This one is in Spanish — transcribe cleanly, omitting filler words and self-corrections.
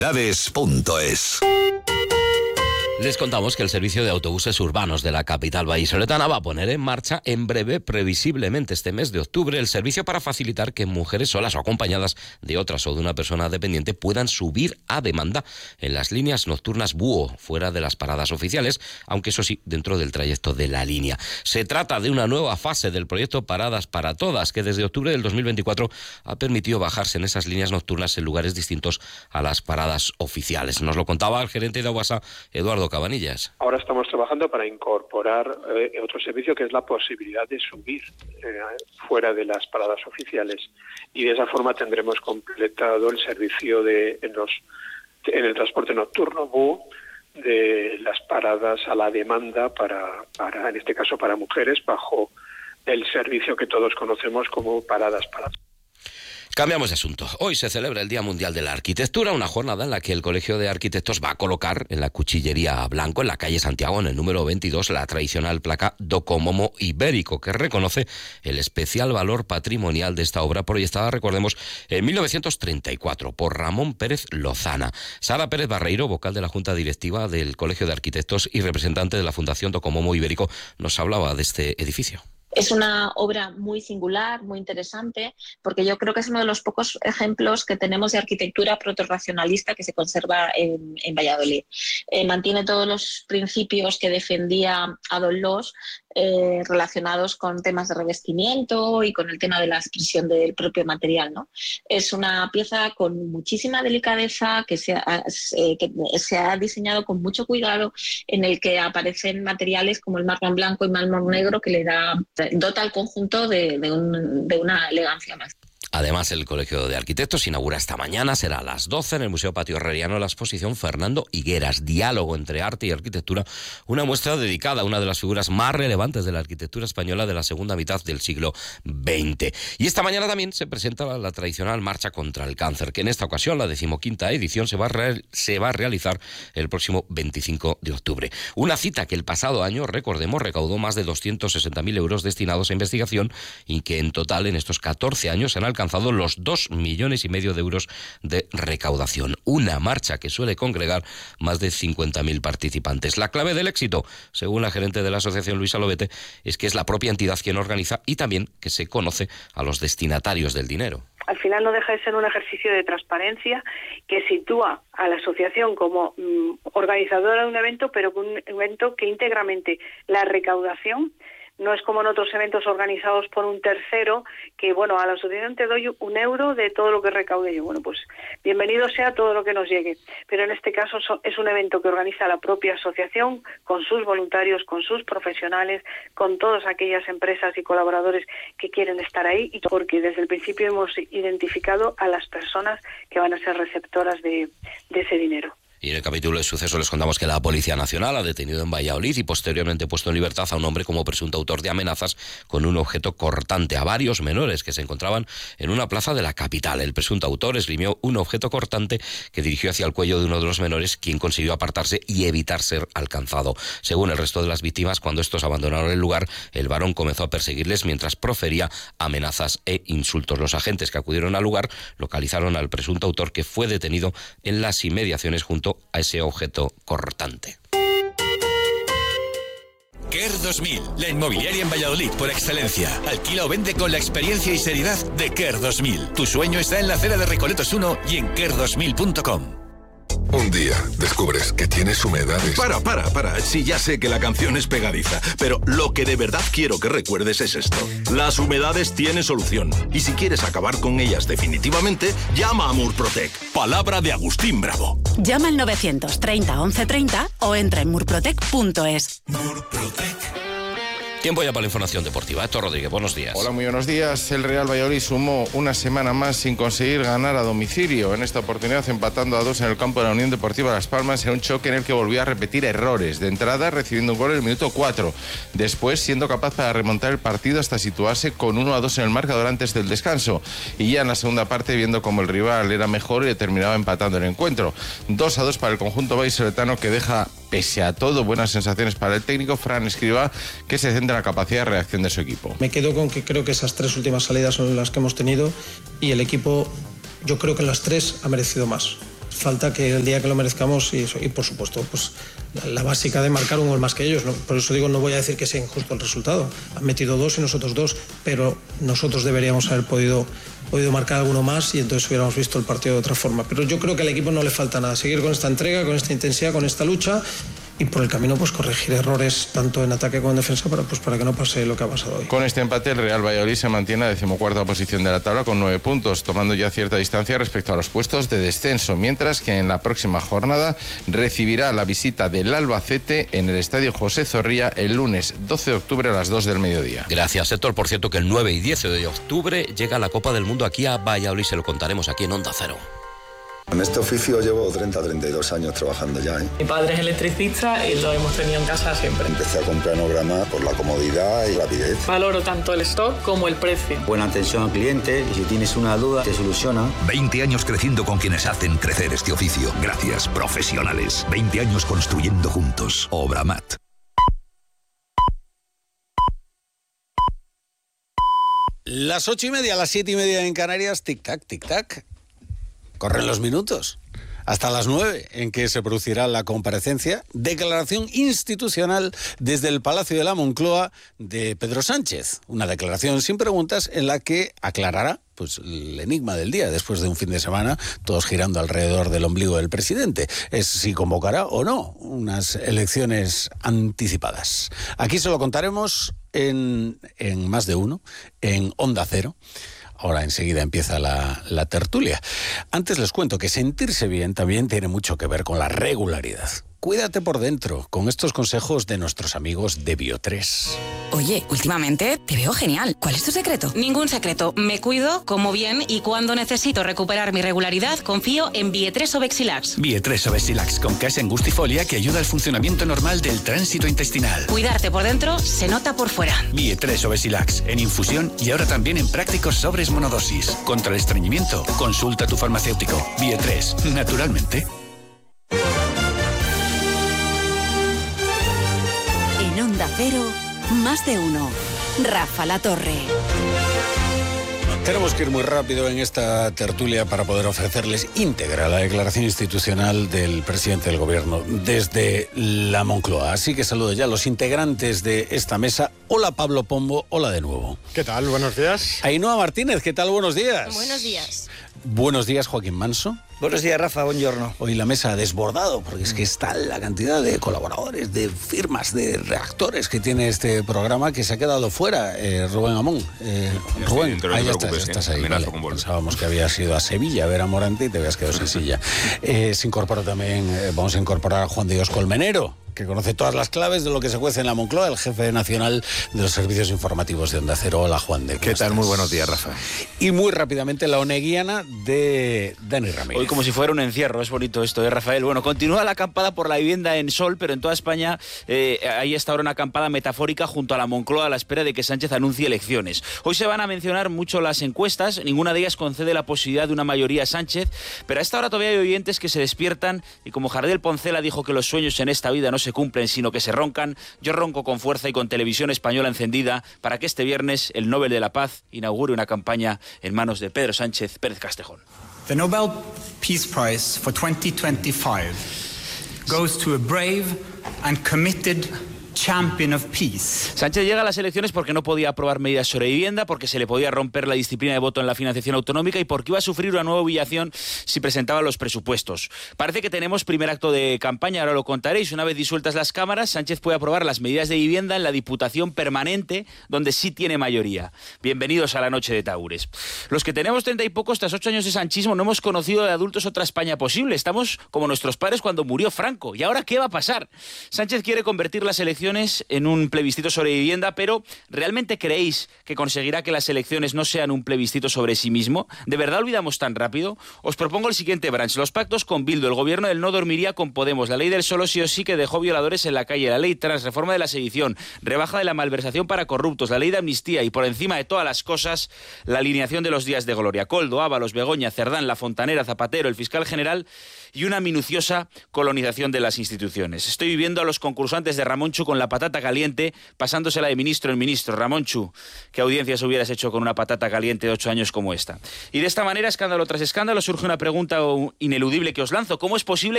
Naves.es. Les contamos que el servicio de autobuses urbanos de la capital vallisoletana va a poner en marcha en breve, previsiblemente este mes de octubre, el servicio para facilitar que mujeres solas o acompañadas de otras o de una persona dependiente puedan subir a demanda en las líneas nocturnas Búho, fuera de las paradas oficiales, aunque eso sí, dentro del trayecto de la línea. Se trata de una nueva fase del proyecto Paradas para Todas, que desde octubre del 2024 ha permitido bajarse en esas líneas nocturnas en lugares distintos a las paradas oficiales. Nos lo contaba el gerente de Aguasa, Eduardo Cabanillas. Ahora estamos trabajando para incorporar otro servicio, que es la posibilidad de subir fuera de las paradas oficiales, y de esa forma tendremos completado el servicio en el transporte nocturno BU, de las paradas a la demanda para en este caso para mujeres, bajo el servicio que todos conocemos como Paradas para Todas. Cambiamos de asunto. Hoy se celebra el Día Mundial de la Arquitectura, una jornada en la que el Colegio de Arquitectos va a colocar en la Cuchillería Blanco, en la calle Santiago, en el número 22, la tradicional placa Docomomo Ibérico, que reconoce el especial valor patrimonial de esta obra proyectada, recordemos, en 1934 por Ramón Pérez Lozana. Sara Pérez Barreiro, vocal de la Junta Directiva del Colegio de Arquitectos y representante de la Fundación Docomomo Ibérico, nos hablaba de este edificio. Es una obra muy singular, muy interesante, porque yo creo que es uno de los pocos ejemplos que tenemos de arquitectura protorracionalista que se conserva en Valladolid. Mantiene todos los principios que defendía Adolf Loos, relacionados con temas de revestimiento y con el tema de la expresión del propio material, ¿no? Es una pieza con muchísima delicadeza que se ha diseñado con mucho cuidado, en el que aparecen materiales como el mármol blanco y mármol negro, que dota al conjunto de una elegancia más. Además, el Colegio de Arquitectos inaugura esta mañana, será a las 12, en el Museo Patio Herreriano, la exposición Fernando Higueras, Diálogo entre arte y arquitectura, una muestra dedicada a una de las figuras más relevantes de la arquitectura española de la segunda mitad del siglo XX. Y esta mañana también se presenta la tradicional Marcha contra el Cáncer, que en esta ocasión, la 15ª edición, se va a realizar el próximo 25 de octubre. Una cita que el pasado año, recordemos, recaudó más de 260.000 euros destinados a investigación, y que en total en estos 14 años han alcanzado los 2,5 millones de euros de recaudación. Una marcha que suele congregar más de 50.000 participantes. La clave del éxito, según la gerente de la asociación, Luisa Lobete, es que es la propia entidad quien organiza, y también que se conoce a los destinatarios del dinero. Al final no deja de ser un ejercicio de transparencia que sitúa a la asociación como organizadora de un evento, pero un evento que íntegramente la recaudación no es como en otros eventos organizados por un tercero, que bueno, a la asociación te doy €1 de todo lo que recaude yo. Bueno, pues bienvenido sea todo lo que nos llegue. Pero en este caso es un evento que organiza la propia asociación, con sus voluntarios, con sus profesionales, con todas aquellas empresas y colaboradores que quieren estar ahí, y porque desde el principio hemos identificado a las personas que van a ser receptoras de ese dinero. Y en el capítulo de sucesos les contamos que la Policía Nacional ha detenido en Valladolid y posteriormente puesto en libertad a un hombre como presunto autor de amenazas con un objeto cortante a varios menores que se encontraban en una plaza de la capital. El presunto autor esgrimió un objeto cortante que dirigió hacia el cuello de uno de los menores, quien consiguió apartarse y evitar ser alcanzado. Según el resto de las víctimas, cuando estos abandonaron el lugar, el varón comenzó a perseguirles mientras profería amenazas e insultos. Los agentes que acudieron al lugar localizaron al presunto autor, que fue detenido en las inmediaciones junto a ese objeto cortante. Care 2000, la inmobiliaria en Valladolid por excelencia. Alquila o vende con la experiencia y seriedad de Care 2000. Tu sueño está en la acera de Recoletos 1 y en care2000.com. Un día descubres que tienes humedades. Para. Sí, ya sé que la canción es pegadiza, pero lo que de verdad quiero que recuerdes es esto. Las humedades tienen solución. Y si quieres acabar con ellas definitivamente, llama a Murprotec. Palabra de Agustín Bravo. Llama al 930 1130 o entra en murprotec.es. Murprotec. Tiempo ya para la información deportiva. Héctor Rodríguez, buenos días. Hola, muy buenos días. El Real Valladolid sumó una semana más sin conseguir ganar a domicilio. En esta oportunidad empatando a 2 en el campo de la Unión Deportiva Las Palmas, en un choque en el que volvió a repetir errores. De entrada, recibiendo un gol en el minuto 4. Después, siendo capaz para remontar el partido hasta situarse con 1-2 en el marcador antes del descanso. Y ya en la segunda parte, viendo como el rival era mejor, y terminaba empatando el encuentro. 2-2 para el conjunto vallisoletano, que deja, pese a todo, buenas sensaciones para el técnico Fran Escribá, que se centra en la capacidad de reacción de su equipo. Me quedo con que creo que esas 3 últimas salidas son las que hemos tenido, y el equipo, yo creo que en las 3 ha merecido más. falta que el día que lo merezcamos y por supuesto pues la básica de marcar un gol más que ellos, ¿no? Por eso digo, no voy a decir que sea injusto el resultado. Han metido 2 y nosotros 2, pero nosotros deberíamos haber podido marcar alguno más y entonces hubiéramos visto el partido de otra forma. Pero yo creo que al equipo no le falta nada, seguir con esta entrega, con esta intensidad, con esta lucha y por el camino pues corregir errores tanto en ataque como en defensa para que no pase lo que ha pasado hoy. Con este empate el Real Valladolid se mantiene en la 14ª posición de la tabla con 9 puntos, tomando ya cierta distancia respecto a los puestos de descenso, mientras que en la próxima jornada recibirá la visita del Albacete en el Estadio José Zorrilla el lunes 12 de octubre a las 2 del mediodía. Gracias, Héctor. Por cierto, que el 9 y 10 de octubre llega la Copa del Mundo aquí a Valladolid, se lo contaremos aquí en Onda Cero. En este oficio llevo 32 años trabajando ya. Mi padre es electricista y lo hemos tenido en casa siempre. Empecé a comprar Nograma por la comodidad y rapidez. Valoro tanto el stock como el precio. Buena atención al cliente y si tienes una duda te soluciona. 20 años creciendo con quienes hacen crecer este oficio. Gracias, profesionales. 20 años construyendo juntos. Obramat. Las 8:30, las 7:30 en Canarias, tic-tac, tic-tac. Corren los minutos. Hasta las 9, en que se producirá la comparecencia, declaración institucional desde el Palacio de la Moncloa de Pedro Sánchez. Una declaración sin preguntas en la que aclarará pues el enigma del día, después de un fin de semana, todos girando alrededor del ombligo del presidente. Es si convocará o no unas elecciones anticipadas. Aquí se lo contaremos en Más de Uno, en Onda Cero. Ahora enseguida empieza la tertulia. Antes les cuento que sentirse bien también tiene mucho que ver con la regularidad. Cuídate por dentro con estos consejos de nuestros amigos de Bio3. Oye, últimamente te veo genial. ¿Cuál es tu secreto? Ningún secreto. Me cuido, como bien y cuando necesito recuperar mi regularidad, confío en Bie3 Obexilax. Bie3 Obexilax con casa angustifolia que ayuda al funcionamiento normal del tránsito intestinal. Cuidarte por dentro se nota por fuera. Bie3 Obexilax en infusión y ahora también en prácticos sobres monodosis. Contra el estreñimiento, consulta a tu farmacéutico. Bie3, naturalmente. En Onda Cero, Más de Uno. Rafa La Torre. Tenemos que ir muy rápido en esta tertulia para poder ofrecerles íntegra la declaración institucional del presidente del gobierno desde la Moncloa. Así que saludo ya a los integrantes de esta mesa. Hola Pablo Pombo, hola de nuevo. ¿Qué tal? Buenos días. Ainhoa Martínez, ¿qué tal? Buenos días. Buenos días. Buenos días, Joaquín Manso. Buenos días, Rafa, buongiorno. Hoy la mesa ha desbordado, porque es que está la cantidad de colaboradores, de firmas, de redactores que tiene este programa que se ha quedado fuera. Rubén Amón. Rubén, ahí ya estás ahí. Vale. Pensábamos que habías ido a Sevilla a ver a Morante y te habías quedado sin silla. Se incorpora también, vamos a incorporar a Juan de Dios Colmenero, que conoce todas las claves de lo que se cuece en la Moncloa, el jefe nacional de los servicios informativos de Onda Cero. Hola, Juan de. ¿Qué tal? Muy buenos días, Rafa. Y muy rápidamente la oneguiana de Dani Ramírez. Hoy como si fuera un encierro, es bonito esto, Rafael? Bueno, continúa la acampada por la vivienda en Sol, pero en toda España hay hasta ahora una acampada metafórica junto a la Moncloa a la espera de que Sánchez anuncie elecciones. Hoy se van a mencionar mucho las encuestas, ninguna de ellas concede la posibilidad de una mayoría a Sánchez, pero a esta hora todavía hay oyentes que se despiertan y como Jardel Poncela dijo que los sueños en esta vida no se cumplen sino que se roncan, yo ronco con fuerza y con Televisión Española encendida para que este viernes el Nobel de la Paz inaugure una campaña en manos de Pedro Sánchez Pérez Castejón. The Nobel Peace Prize for 2025 goes to a brave and committed champion of peace. Sánchez llega a las elecciones porque no podía aprobar medidas sobre vivienda, porque se le podía romper la disciplina de voto en la financiación autonómica y porque iba a sufrir una nueva humillación si presentaba los presupuestos. Parece que tenemos primer acto de campaña, ahora lo contaréis. Una vez disueltas las cámaras, Sánchez puede aprobar las medidas de vivienda en la Diputación Permanente, donde sí tiene mayoría. Bienvenidos a la noche de Taures. Los que tenemos 30 y pocos, tras 8 años de sanchismo, no hemos conocido de adultos otra España posible. Estamos como nuestros padres cuando murió Franco. ¿Y ahora qué va a pasar? Sánchez quiere convertir las elecciones en un plebiscito sobre vivienda, pero ¿realmente creéis que conseguirá que las elecciones no sean un plebiscito sobre sí mismo? ¿De verdad olvidamos tan rápido? Os propongo el siguiente branch. Los pactos con Bildu, el gobierno del no dormiría con Podemos, la ley del solo sí o sí que dejó violadores en la calle, la ley trans, reforma de la sedición, rebaja de la malversación para corruptos, la ley de amnistía y por encima de todas las cosas, la alineación de los días de gloria. Koldo, Ábalos, Begoña, Cerdán, La Fontanera, Zapatero, el fiscal general y una minuciosa colonización de las instituciones. Estoy viviendo a los concursantes de Ramón Chuco con la patata caliente, pasándosela de ministro en ministro. Ramón Chu, ¿qué audiencias hubieras hecho con una patata caliente de 8 años como esta? Y de esta manera, escándalo tras escándalo, surge una pregunta ineludible que os lanzo. ¿Cómo es posible